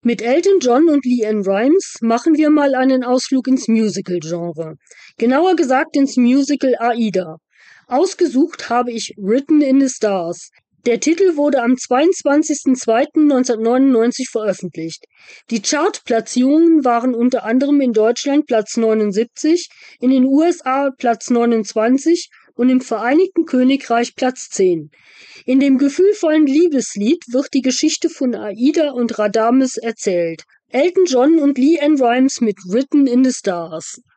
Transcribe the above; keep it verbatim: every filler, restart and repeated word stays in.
Mit Elton John und LeAnn Rimes machen wir mal einen Ausflug ins Musical-Genre. Genauer gesagt ins Musical Aida. Ausgesucht habe ich Written in the Stars. Der Titel wurde am zweiundzwanzigsten zweiten neunzehnhundertneunundneunzig veröffentlicht. Die Chartplatzierungen waren unter anderem in Deutschland Platz neunundsiebzig, in den U S A Platz neunundzwanzig und im Vereinigten Königreich Platz zehn. In dem gefühlvollen Liebeslied wird die Geschichte von Aida und Radames erzählt. Elton John und LeAnn Rimes mit Written in the Stars.